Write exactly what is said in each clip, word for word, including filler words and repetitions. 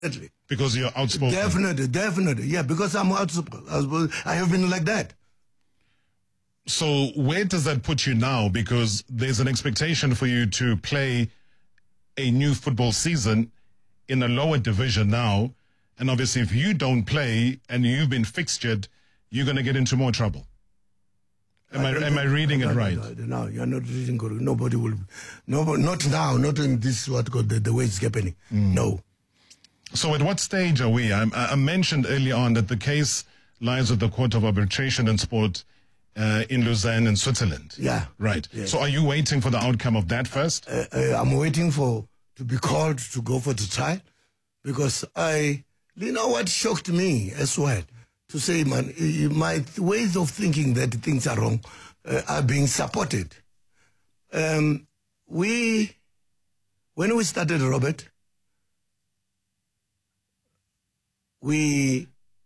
Because you're outspoken. Definitely, definitely. Yeah, because I'm outspoken. I have been like that. So where does that put you now? Because there's an expectation for you to play a new football season in a lower division now. And obviously if you don't play and you've been fixtured, you're going to get into more trouble. Am I, I am I reading no, it right? No, no, no, you're not reading correct. Nobody will, nobody, not now, not in this, what God, the, the way it's happening. Mm. No. So at what stage are we? I, I mentioned early on that the case lies with the Court of Arbitration and Sport uh, in Lausanne in Switzerland. Yeah. Right. Yeah. So are you waiting for the outcome of that first? Uh, uh, I'm waiting for, to be called to go for the trial because I, you know what shocked me as well? To say, man, my ways of thinking that things are wrong uh, are being supported. Um, we, when we started, Robert, we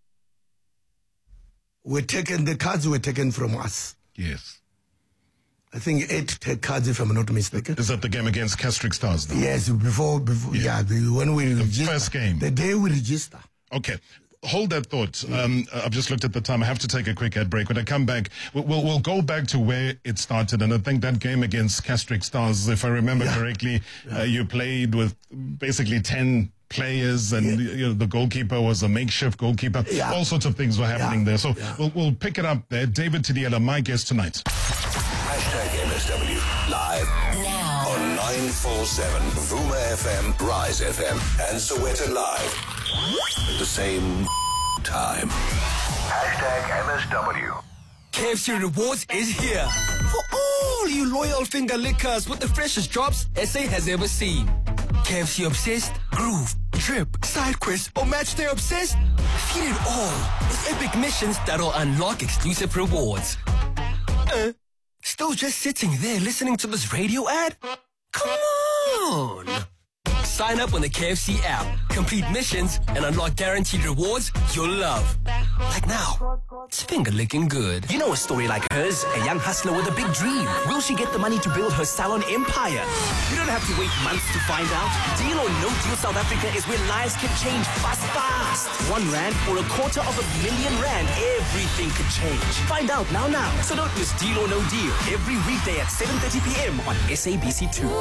were taken, the cards were taken from us. Yes. I think eight cards, if I'm not mistaken. Is that the game against Castrick Stars now? Yes, before, before yeah, yeah the, when we the register. First game. The day we register. Okay. Hold that thought. Um, I've just looked at the time. I have to take a quick ad break. When I come back, we'll, we'll, we'll go back to where it started. And I think that game against Castrick Stars, if I remember yeah. correctly, yeah. Uh, you played with basically ten players and yeah. you know, the goalkeeper was a makeshift goalkeeper. Yeah. All sorts of things were happening yeah. there. So yeah. we'll, we'll pick it up there. David Tidiela, my guest tonight. Hashtag M S W live now on nine four seven Vuma F M, Rise F M, and Soweto Live at the same time. Hashtag M S W. K F C Rewards is here for all you loyal finger lickers with the freshest drops S A has ever seen. K F C obsessed, groove, trip, side quest, or match day obsessed? Feel it all with epic missions that'll unlock exclusive rewards. Uh, still just sitting there listening to this radio ad? Come on! Sign up on the K F C app, complete missions, and unlock guaranteed rewards you'll love. Like now, it's finger licking good. You know a story like hers, a young hustler with a big dream. Will she get the money to build her salon empire? You don't have to wait months to find out. Deal or No Deal South Africa is where lives can change fast, fast. One rand or a quarter of a million rand, everything could change. Find out now, now. So don't miss Deal or No Deal every weekday at seven thirty p.m. on S A B C two.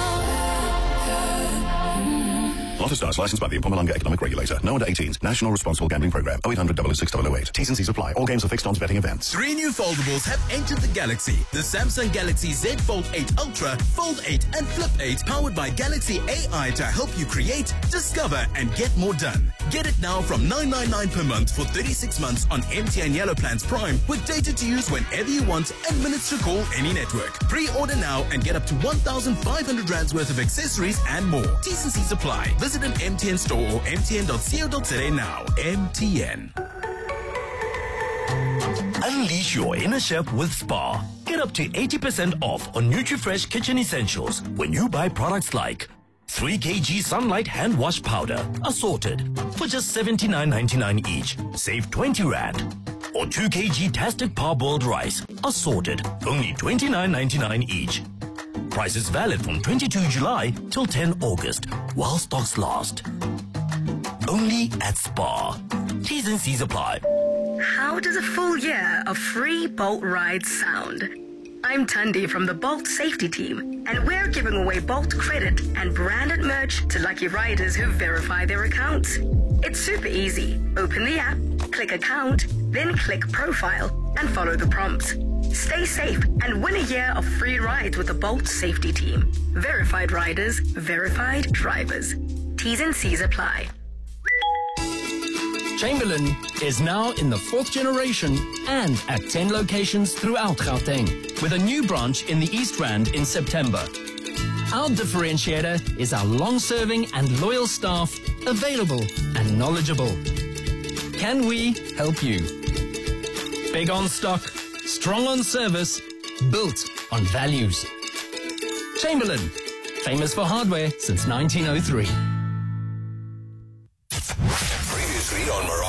Lotto Stars, licensed by the Mpumalanga Economic Regulator. No under eighteens. National Responsible Gambling Program. oh eight hundred, double oh six, double oh eight. T's and C's apply. All games are fixed odds betting events. Three new foldables have entered the Galaxy. The Samsung Galaxy Z Fold eight Ultra, Fold eight, and Flip eight, powered by Galaxy A I to help you create, discover, and get more done. Get it now from nine ninety-nine per month for thirty-six months on M T N Yellow Plans Prime with data to use whenever you want and minutes to call any network. Pre-order now and get up to one thousand five hundred rands worth of accessories and more. T's and C's apply. Visit an M T N store or m t n dot co dot za now. M T N. Unleash your inner chef with Spar. Get up to eighty percent off on NutriFresh kitchen essentials when you buy products like three kilograms Sunlight hand wash powder, assorted, for just seventy-nine ninety-nine each. Save twenty rand. Or two kilograms Tastic parboiled rice, assorted, only twenty-nine ninety-nine each. Price is valid from twenty-second July till tenth August, while stocks last. Only at Spar. T's and C's apply. How does a full year of free Bolt rides sound? I'm Tundi from the Bolt safety team, and we're giving away Bolt credit and branded merch to lucky riders who verify their accounts. It's super easy. Open the app, click account, then click profile, and follow the prompts. Stay safe and win a year of free rides with the Bolt safety team. Verified riders, verified drivers. T's and C's apply. Chamberlain is now in the fourth generation and at ten locations throughout Gauteng, with a new branch in the East Rand in September. Our differentiator is our long-serving and loyal staff, available and knowledgeable. Can we help you? Big on stock, strong on service, built on values. Chamberlain, famous for hardware since nineteen oh three. Previously on Morale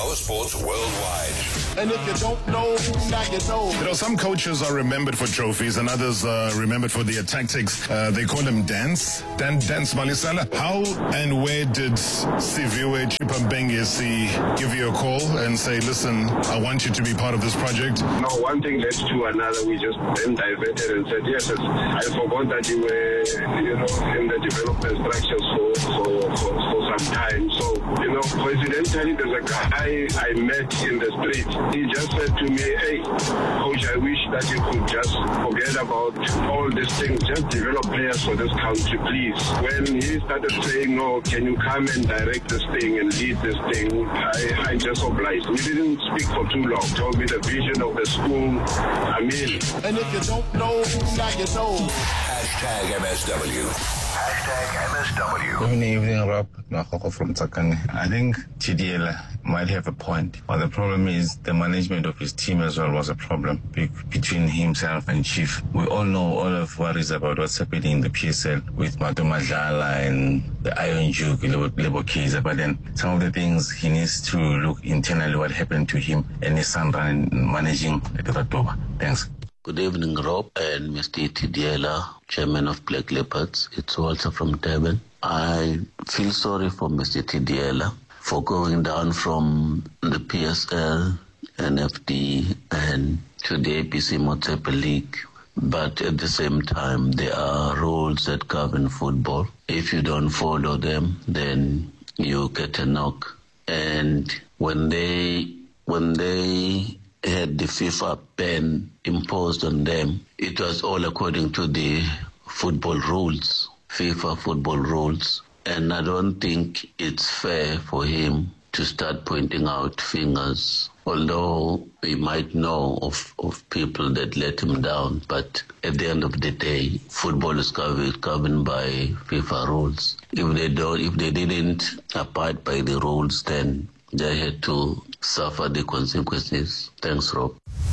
Our sports worldwide. And if you don't know, now you know. You know, some coaches are remembered for trophies and others are remembered for their tactics. Uh, they call them dance. Dan, dance Malisala. How and where did Siviwe Chipambengesi give you a call and say, listen, I want you to be part of this project? No, one thing led to another. We just then diverted and said, yes, it's, I forgot that you were, you know, in the development structures for, for, for, for some time. So, you know, coincidentally, there's a guy I met in the street. He just said to me, hey, coach, I wish that you could just forget about all these things. Just develop players for this country, please. When he started saying, no, can you come and direct this thing and lead this thing, I, I just obliged. We didn't speak for too long. Told me the vision of the school. I mean. And if you don't know, now you know. Hashtag M S W. Hashtag M S W. Good evening, Rob. Makoko from Tsakane. I think T D L might have a point, but the problem is the management of his team as well was a problem be- between himself and Chief. We all know all of what is about what's happening in the P S L with Mato Madlala and the Iron Duke, Lebo Kiza, but then some of the things he needs to look internally what happened to him and his son running, managing the Ratoba. Thanks. Good evening, Rob and Mister Tidiela, Chairman of Black Leopards. It's also from Durban. I feel sorry for Mister Tidiela for going down from the P S L, N F D, and to the A P C Motsepe League. But at the same time, there are rules that govern football. If you don't follow them, then you get a knock. And when they, when they had the FIFA ban imposed on them, it was all according to the football rules, FIFA football rules. And I don't think it's fair for him to start pointing out fingers, although he might know of, of people that let him down. But at the end of the day, football is governed, governed by FIFA rules. If they don't, if they didn't abide by the rules, then they had to suffer the consequences. Thanks, Rob.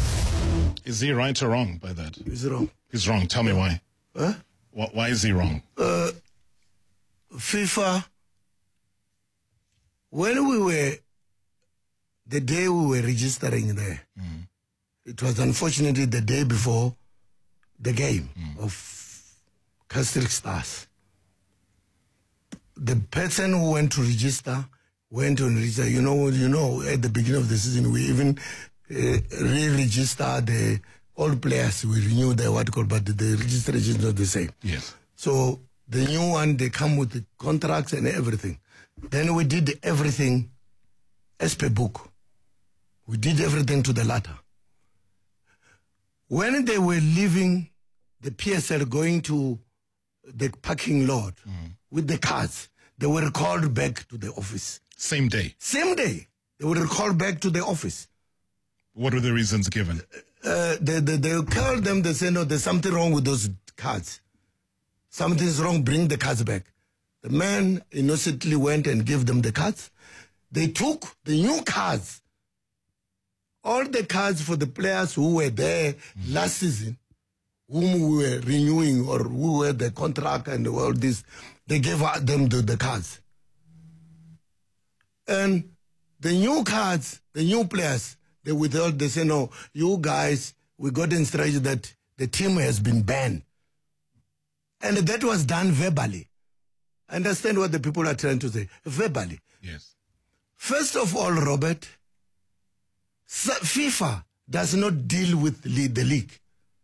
Is he right or wrong by that? He's wrong. He's wrong. Tell me why. Huh? Why, why is he wrong? Uh, FIFA, when we were, the day we were registering there, mm. it was unfortunately the day before the game mm. of Castle Stars. The person who went to register went on register. You know, you know, at the beginning of the season, we even uh, re-register the old players. We renew the what called, but the, the registration is not the same. Yes. So the new one, they come with the contracts and everything. Then we did everything as per book. We did everything to the latter. When they were leaving the P S L, going to the parking lot mm. with the cars, they were called back to the office. Same day? Same day. They were called back to the office. What were the reasons given? Uh, they, they, they called them, they said, no, there's something wrong with those cards. Something's wrong, bring the cards back. The man innocently went and gave them the cards. They took the new cards, all the cards for the players who were there mm-hmm. last season, whom we were renewing or who were the contract and all this, they gave them the, the cards. And the new cards, the new players, they withheld, they say, no, you guys, we got instructed that the team has been banned. And that was done verbally. Understand what the people are trying to say. Verbally. Yes. First of all, Robert, FIFA does not deal with the league.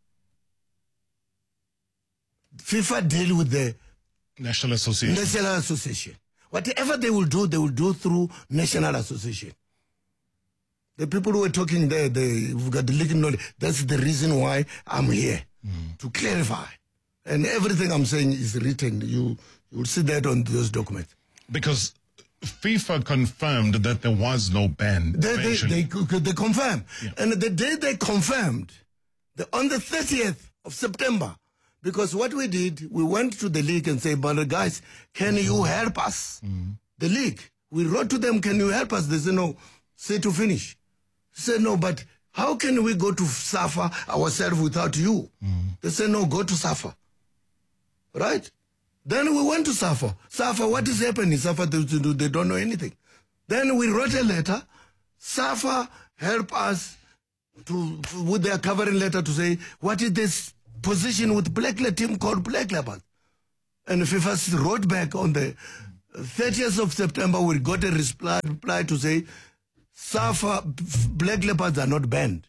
FIFA deal with the National Association. National Association. Whatever they will do, they will do through National Association. The people who are talking there, they've got the legal knowledge. That's the reason why I'm here, mm. to clarify. And everything I'm saying is written. You you will see that on those documents. Because FIFA confirmed that there was no ban. They, they, they, they confirmed. Yeah. And the day they confirmed, the, on the thirtieth of September, because what we did, we went to the league and said, but guys, can you help us? Mm. The league. We wrote to them, can you help us? They said, no, say to finish. They said, no, but how can we go to SAFA ourselves without you? Mm. They said, no, go to SAFA. Right? Then we went to SAFA. SAFA, what is happening? SAFA, they, they don't know anything. Then we wrote a letter SAFA help us to, to with their covering letter to say, what is this position with Black Leopard team called Black Leopard? And FIFA wrote back on the thirtieth of September, we got a reply, reply to say, SAFA, Black Leopards are not banned.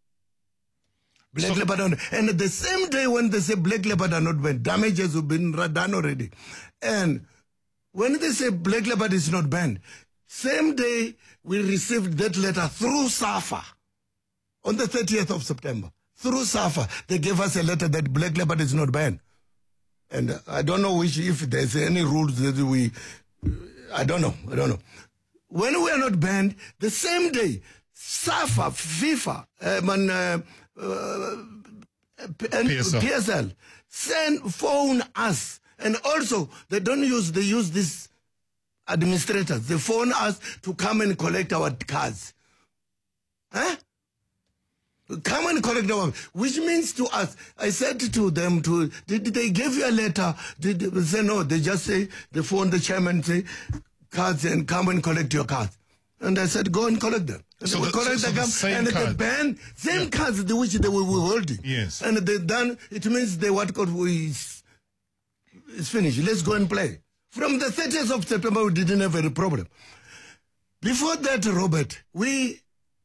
Black so, Leopard, are, and the same day when they say Black Leopard are not banned, damages have been done already. And when they say Black Leopard is not banned, same day we received that letter through SAFA on the thirtieth of September. Through SAFA, they gave us a letter that Black Leopard is not banned. And I don't know which, if there's any rules that we, I don't know, I don't know. When we are not banned, the same day, SAFA, FIFA, um, and, uh, uh, and P S L. P S L send, phone us. And also, they don't use, they use these administrators. They phone us to come and collect our cards. Huh? Come and collect our, which means to us, I said to them, to did they give you a letter? Did they say no? They just say, they phone the chairman, say, cards and come and collect your cards. And I said, go and collect them. And so they the, collect so, so the, the same and card. they ban same yeah. cards which they were holding. Yes. And they done, it means they what called we is finished. Let's go and play. From the thirtieth of September, we didn't have any problem. Before that, Robert, we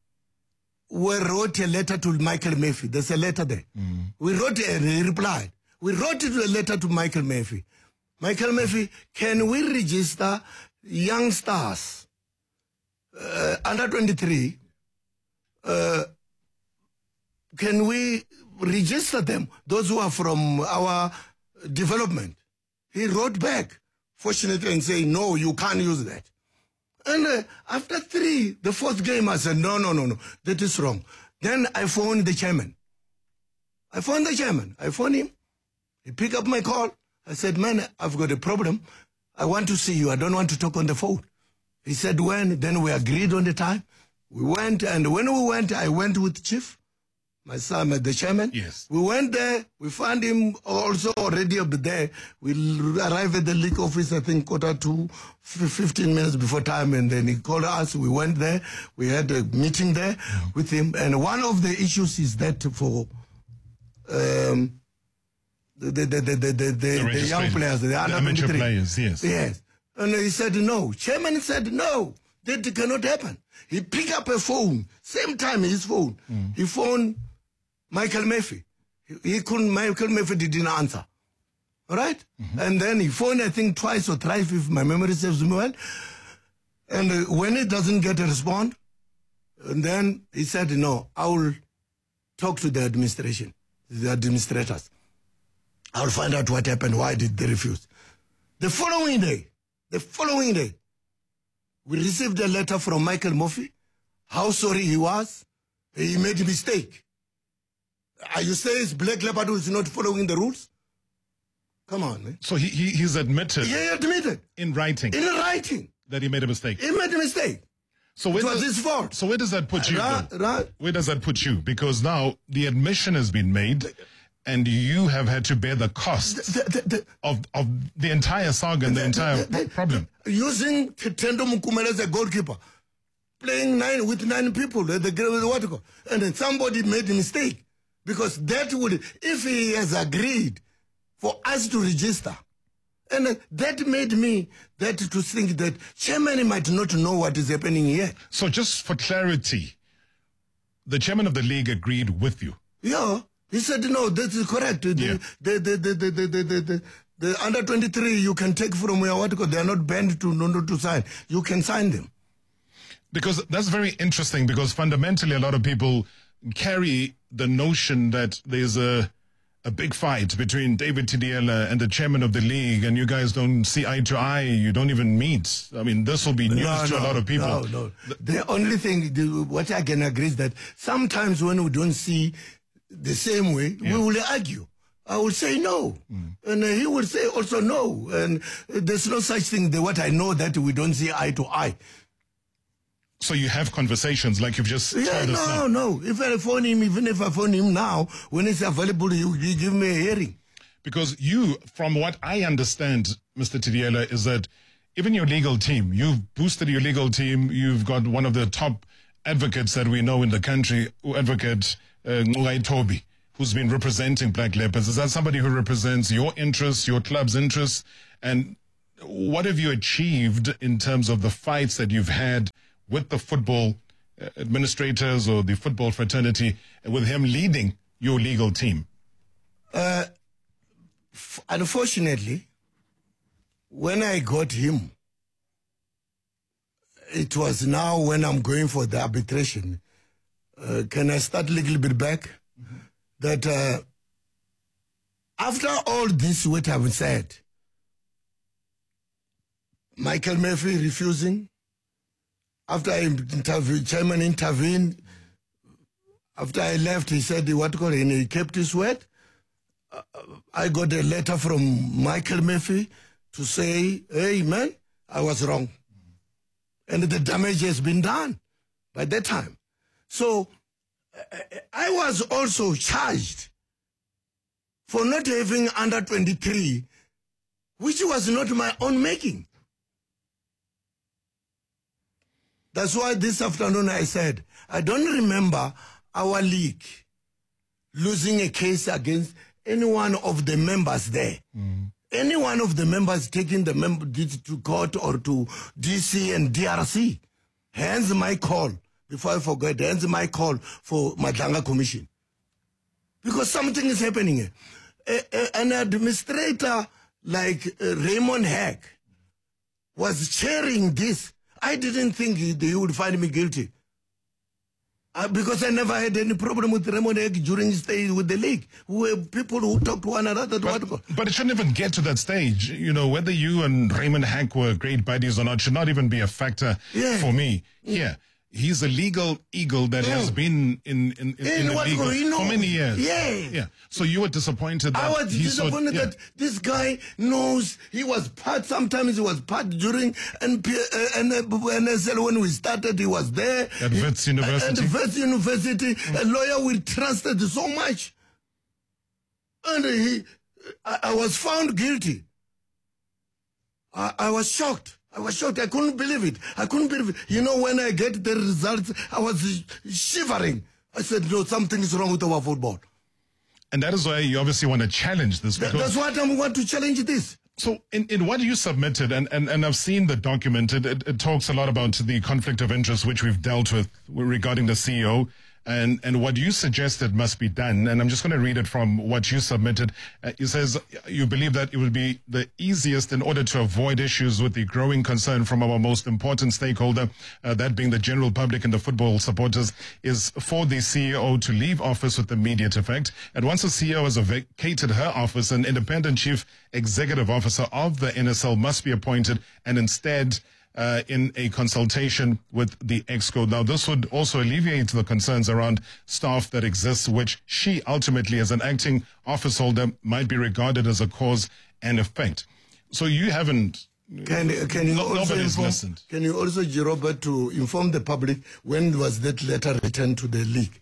we wrote a letter to Michael Murphy. There's a letter there. Mm. We wrote it and he replied. We wrote it a letter to Michael Murphy. Michael Murphy, can we register young stars, uh, under twenty-three, uh, can we register them, those who are from our development? He wrote back, fortunately, and saying, no, you can't use that. And uh, after three, the fourth game, I said, no, no, no, no, that is wrong. Then I phoned the chairman. I phoned the chairman. I phoned him. He picked up my call. I said, man, I've got a problem. I want to see you. I don't want to talk on the phone. He said, when? Then we agreed on the time. We went, and when we went, I went with Chief, my son, the chairman. Yes. We went there. We found him also already up there. We arrived at the league office, I think, quarter to fifteen minutes before time, and then he called us. We went there. We had a meeting there yeah. with him. And one of the issues is that for um, the, the, the, the, the, the, the, the young players, the, the under amateur players, yes. Yes. And he said no. Chairman said no. That cannot happen. He picked up a phone, same time his phone. Mm. He phoned Michael Murphy. He, he couldn't, Michael Murphy didn't answer. All right? Mm-hmm. And then he phoned, I think, twice or thrice, if my memory serves me well. And uh, when he doesn't get a response, and then he said, no, I will talk to the administration, the administrators. I will find out what happened, why did they refuse. The following day, the following day, we received a letter from Michael Murphy, how sorry he was. He made a mistake. Are you saying it's Black Leopard who is not following the rules? Come on, man. So he, he he's admitted. He admitted. In writing. In writing. That he made a mistake. He made a mistake. So where it was does, his fault. So where does that put you? Right, right. Where does that put you? Because now the admission has been made, and you have had to bear the costs the, the, the, of of the entire saga and the, the entire the, the, problem. Using Tendo Mukumele as a goalkeeper, playing nine with nine people, the, the what you call, and then somebody made a mistake, because that would, if he has agreed for us to register, and that made me that to think that chairman might not know what is happening here. So just for clarity, the chairman of the league agreed with you. Yeah. He said, no, this is correct. The, yeah. the, the, the, the, the, the, the, the, the under twenty-three, you can take from your article. They are not banned to, not to sign. You can sign them. Because that's very interesting, because fundamentally a lot of people carry the notion that there's a a big fight between David Tidiela and the chairman of the league, and you guys don't see eye to eye. You don't even meet. I mean, this will be news no, to no, a lot of people. No, no. The only thing, the, what I can agree is that sometimes when we don't see the same way, yeah. we will argue. I will say no. Mm. And uh, he will say also no. And uh, there's no such thing, that what I know that we don't see eye to eye. So you have conversations like you've just yeah, told us no, now. no. If I phone him, even if I phone him now, when it's available, you, you give me a hearing. Because you, from what I understand, Mister Tidiela, is that even your legal team, you've boosted your legal team, you've got one of the top advocates that we know in the country, Advocate uh, Ngugai Toby, who's been representing Black Leopards. Is that somebody who represents your interests, your club's interests? And what have you achieved in terms of the fights that you've had with the football administrators or the football fraternity, with him leading your legal team? Uh, f- unfortunately, when I got him, it was now when I'm going for the arbitration. Uh, can I start a little bit back? Mm-hmm. That uh, after all this, what I've said, Michael Murphy refusing, after I interviewed, chairman intervened, after I left, he said, what call it, and he kept his word. Uh, I got a letter from Michael Murphy to say, hey, man, I was wrong. And the damage has been done by that time. So uh, I was also charged for not having under twenty-three, which was not my own making. That's why this afternoon I said, I don't remember our league losing a case against any one of the members there. Mm. Any one of the members taking the member to court or to D C and D R C. Hence my call, before I forget, hence my call for Madlanga Commission. Because something is happening here. A, a, an administrator like uh, Raymond Hack was chairing this. I didn't think he, he would find me guilty. Uh, because I never had any problem with Raymond Hack during his stay with the league. We were people who talk to one another. But, but it shouldn't even get to that stage. You know, whether you and Raymond Hack were great buddies or not should not even be a factor yeah. for me. Yeah. yeah. He's a legal eagle that yeah. has been in in, in, in, in the league you know, for many years. Yeah. Yeah. So you were disappointed that I was he disappointed saw, yeah. that this guy knows he was part, sometimes he was part during N P, uh, N S L when we started, he was there. At Wits University. At Wits University, mm. a lawyer we trusted so much. And he, I, I was found guilty. I, I was shocked. I was shocked. I couldn't believe it. I couldn't believe it. You know, when I get the results, I was shivering. I said, no, something is wrong with our football. And that is why you obviously want to challenge this. Th- that's what I want to challenge this. So in, in what you submitted, and, and, and I've seen the document, it, it, it talks a lot about the conflict of interest which we've dealt with regarding the C E O. And, and what you suggested must be done, and I'm just going to read it from what you submitted. Uh, it says you believe that it would be the easiest in order to avoid issues with the growing concern from our most important stakeholder, uh, that being the general public and the football supporters, is for the C E O to leave office with immediate effect. And once the C E O has vacated her office, an independent chief executive officer of the N S L must be appointed, and instead Uh, in a consultation with the ExCo. Now, this would also alleviate the concerns around staff that exists, which she ultimately, as an acting office holder, might be regarded as a cause and effect. So you haven't... Can, can you no, also nobody's inform, listened. Can you also, Robert, to inform the public when was that letter returned to the league?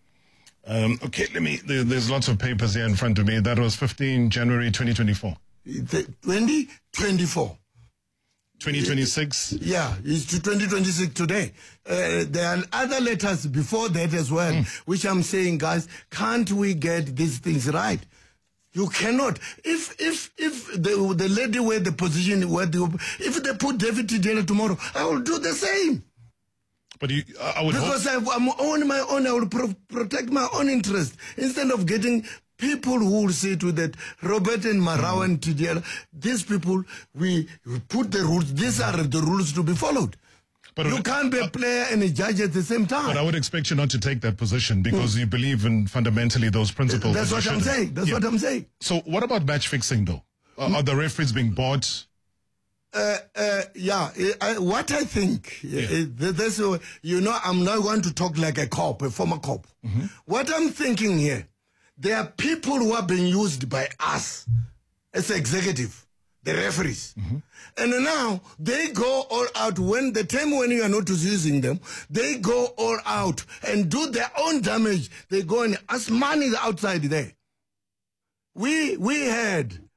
Um, okay, let me... There, there's lots of papers here in front of me. That was fifteenth January twenty twenty-four. twenty twenty-four. twenty twenty-six? Yeah, it's to twenty twenty-six today. Uh, there are other letters before that as well, mm. which I'm saying, guys, can't we get these things right? You cannot. If if if the the lady where the position where the, if they put David Tidiela tomorrow, I will do the same. But you, I would because hope... I, I'm on my own. I will pro- protect my own interest instead of getting people who will say to that, Robert and Marau mm. and Tidiela, these people, we put the rules, these are the rules to be followed. But you can't be a player and a judge at the same time. But I would expect you not to take that position because mm. you believe in fundamentally those principles. That's that what I'm saying. That's yeah. what I'm saying. So what about match fixing though? Uh, mm. Are the referees being bought? Uh, uh, yeah, I, what I think, yeah. uh, this, uh, you know, I'm not going to talk like a cop, a former cop. Mm-hmm. What I'm thinking here, there are people who are being used by us as executive, the referees. Mm-hmm. And now they go all out when the time when you are not using them, they go all out and do their own damage. They go and ask money outside there. We we had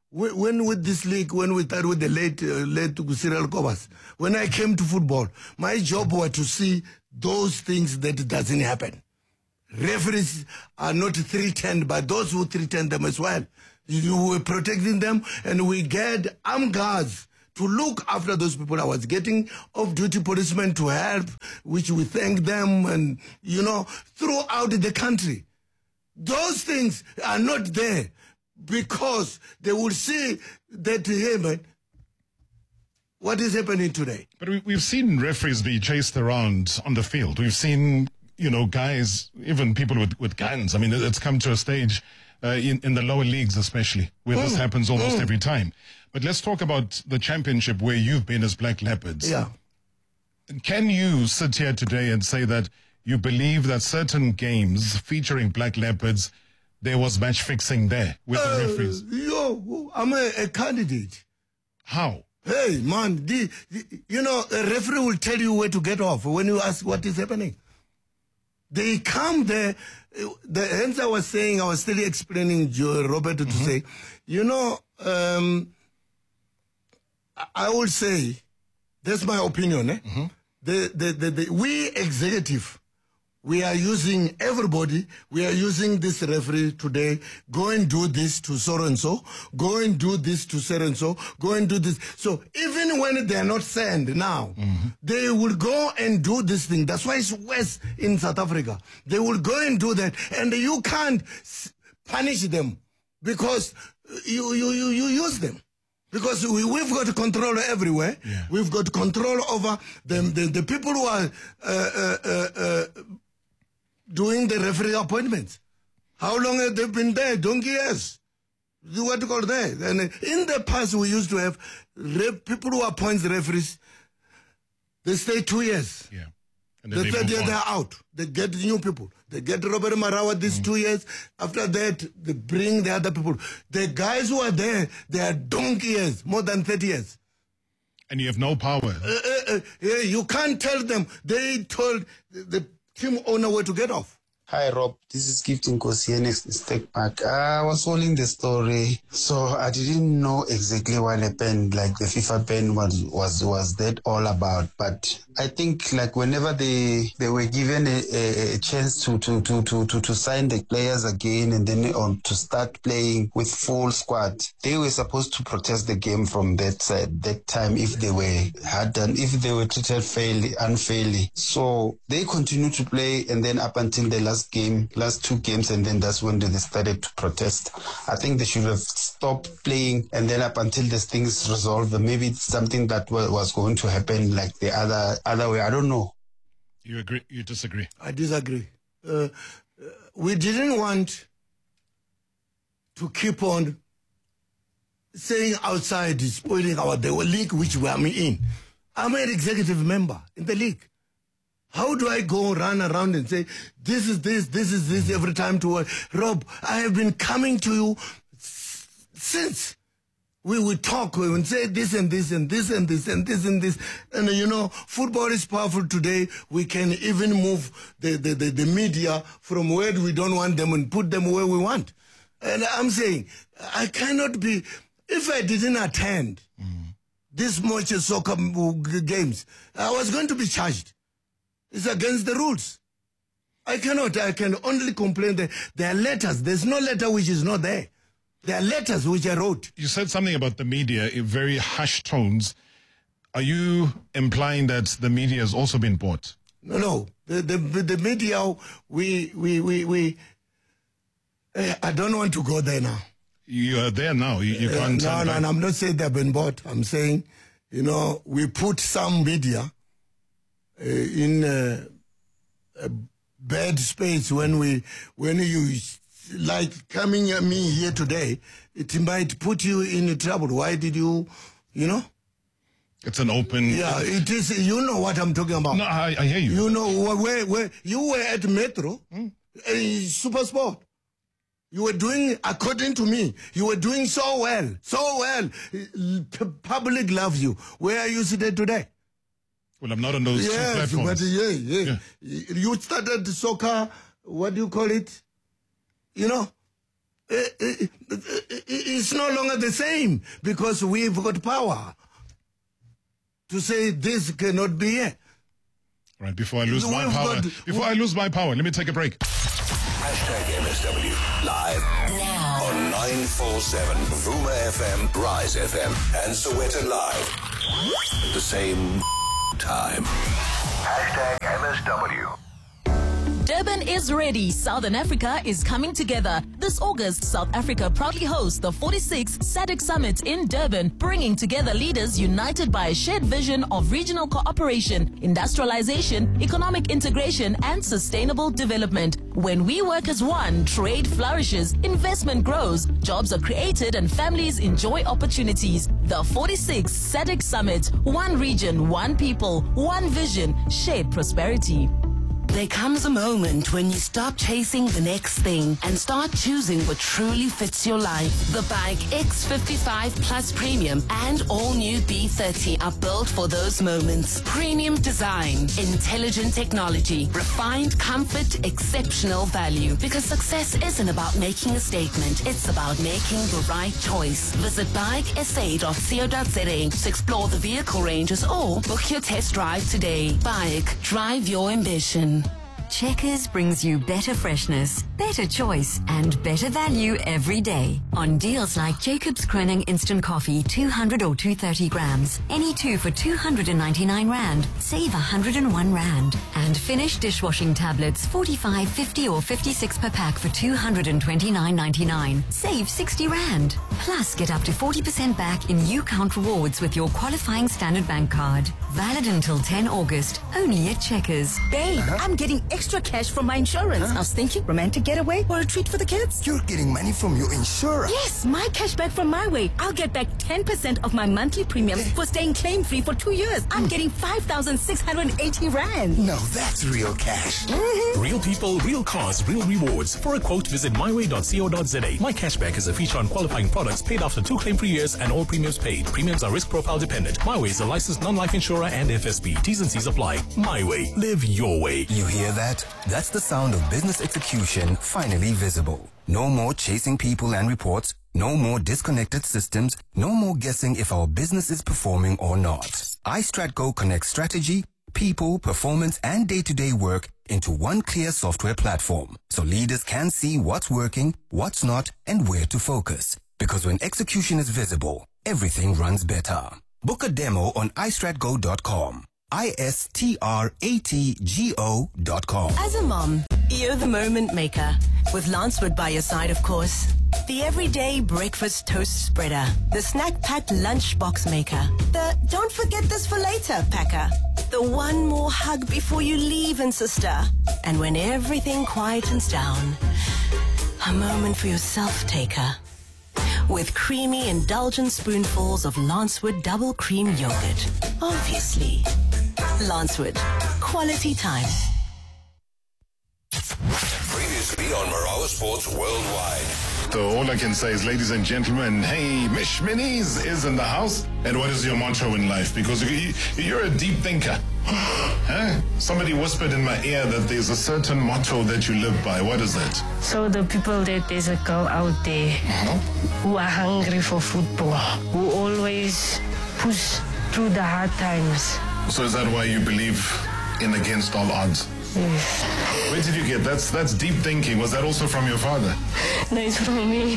when, when with this league, when we started with the late, uh, late Cyril Kobas, when I came to football, my job was to see those things that doesn't happen. Referees are not threatened by those who threaten them as well. You were protecting them, and we get armed guards to look after those people. I was getting off-duty policemen to help, which we thank them, and, you know, throughout the country. Those things are not there because they will see that, hey, man, what is happening today? But we, we've seen referees be chased around on the field. We've seen, you know, guys, even people with, with guns. I mean, it's come to a stage uh, in, in the lower leagues especially, where mm. this happens almost mm. every time. But let's talk about the championship where you've been as Black Leopards. Yeah. Can you sit here today and say that you believe that certain games featuring Black Leopards, there was match fixing there with uh, the referees? Yo, I'm a, a candidate. How? Hey, man, the, the, you know, a referee will tell you where to get off when you ask what is happening. They come there. The hence I was saying, I was still explaining to Roberto mm-hmm. to say, you know, um, I will say, that's my opinion. Eh? Mm-hmm. The, the, the, the, we executive, we are using everybody. We are using this referee today. Go and do this to so and so. Go and do this to so and so. Go and do this. So even when they are not sent now, mm-hmm. they will go and do this thing. That's why it's worse in South Africa. They will go and do that, and you can't punish them because you you you, you use them. Because we, we've got control everywhere. Yeah. We've got control over the, the, the people who are uh, uh, uh, uh, doing the referee appointments. How long have they been there? Donkey years. What do you call that? And in the past, we used to have ref, people who appoint the referees. They stay two years. Yeah. And then the third year, they're out. They get new people. They get Robert Marawa these mm. two years. After that, they bring the other people. The guys who are there, they are donkey years, more than thirty years. And you have no power. Uh, uh, uh, yeah, you can't tell them. They told the, the team owner where to get off. Hi, Rob. This is Gifting Kosienex, Stake Park. I was following the story, so I didn't know exactly what happened, like the FIFA ban was was was that all about. But I think like whenever they they were given a, a, a chance to to, to to to to sign the players again and then on to start playing with full squad, they were supposed to protest the game from that side that time if they were had done if they were treated fairly unfairly. So they continued to play, and then up until the last game, last two games, and then that's when they started to protest. I think they should have stopped playing, and then up until this thing is resolved, maybe it's something that was going to happen like the other other way. I don't know. You agree? You disagree? I disagree. Uh, uh, we didn't want to keep on saying outside is spoiling our the league which we are in. I'm an executive member in the league. How do I go run around and say, this is this, this is this every time to work? Rob, I have been coming to you since we would talk and say this and this and this and this and this and this. And, you know, football is powerful today. We can even move the, the, the, the media from where we don't want them and put them where we want. And I'm saying, I cannot be, if I didn't attend mm. this much soccer games, I was going to be charged. It's against the rules. I cannot. I can only complain that there are letters. There's no letter which is not there. There are letters which I wrote. You said something about the media in very hushed tones. Are you implying that the media has also been bought? No, no. The the, the media, we, we, we, we, uh, I don't want to go there now. You are there now. You, you can't. Uh, no, no, no, I'm not saying they've been bought. I'm saying, you know, we put some media Uh, in uh, a bad space when we when you like coming at me here today, it might put you in trouble. Why did you, you know? It's an open. Yeah, it is. You know what I'm talking about. No, I, I hear you. You know where where you were at Metro, hmm? uh, Super Sport. You were doing, according to me, you were doing so well, so well. P- public loves you. Where are you sitting today? Well, I'm not on those yes, two platforms. But yeah, yeah, yeah. You started soccer, what do you call it? You know, uh, uh, it's no longer the same because we've got power to say this cannot be here. Right, before I lose We've my power, got- before I lose my power, let me take a break. Hashtag M S W live now on nine four seven Vuma F M, Rise F M, and Soweto Live at the same time. Hashtag M S W. Durban is ready. Southern Africa is coming together. This August, South Africa proudly hosts the forty-sixth S A D C Summit in Durban, bringing together leaders united by a shared vision of regional cooperation, industrialization, economic integration, and sustainable development. When we work as one, trade flourishes, investment grows, jobs are created, and families enjoy opportunities. The forty-sixth S A D C Summit. One region, one people, one vision, shared prosperity. There comes a moment when you stop chasing the next thing and start choosing what truly fits your life. The Bike X fifty-five Plus Premium and all new B thirty are built for those moments. Premium design, intelligent technology, refined comfort, exceptional value. Because success isn't about making a statement, it's about making the right choice. Visit bike s a dot co dot za to explore the vehicle ranges or book your test drive today. Bike, drive your ambition. Checkers brings you better freshness, better choice, and better value every day. On deals like Jacob's Kroning Instant Coffee, two hundred or two hundred thirty grams. Any two for two hundred ninety-nine rand. Save one hundred one rand. And Finish dishwashing tablets, forty-five, fifty or fifty-six per pack for two hundred twenty-nine ninety-nine. Save sixty rand. Plus, get up to forty percent back in U-Count rewards with your qualifying Standard Bank card. Valid until ten August. Only at Checkers. Babe, I'm getting extra cash from my insurance. I was thinking romantic getaway or a treat for the kids. You're getting money from your insurer? Yes, my cash back from my way. I'll get back ten percent of my monthly premiums for staying claim-free for two years. I'm getting five thousand six hundred eighty rand. Now that's real cash. Mm-hmm. Real people, real cars, real rewards. For a quote, visit my way dot co dot za. My Cashback is a feature on qualifying products paid after two claim-free years and all premiums paid. Premiums are risk profile dependent. My Way is a licensed non-life insurer and F S B. T's and C's apply. My Way. Live your way. You hear that? That's the sound of business execution finally visible. No more chasing people and reports. No more disconnected systems. No more guessing if our business is performing or not. iStratGo connects strategy, people, performance, and day-to-day work into one clear software platform, so leaders can see what's working, what's not, and where to focus. Because when execution is visible, everything runs better. Book a demo on i strat go dot com. I S T R A T G O dot com. As a mom, you're the moment maker. With Lancewood by your side, of course. The everyday breakfast toast spreader. The snack-packed lunchbox maker. The don't forget this for later packer. The one more hug before you leave, and sister. And when everything quietens down, a moment for yourself taker. With creamy, indulgent spoonfuls of Lancewood double cream yogurt. Obviously. Lancewood. Quality time. Previously on Marawa Sports Worldwide. So all I can say is, ladies and gentlemen, hey, Mish Minis is in the house. And what is your motto in life? Because you, you're a deep thinker. Huh? Somebody whispered in my ear that there's a certain motto that you live by. What is it? So the people that there's a girl out there uh-huh. who are hungry for football, who always push through the hard times. So is that why you believe in against all odds? Yes. Where did you get that's that's deep thinking? Was that also from your father? No, it's from me.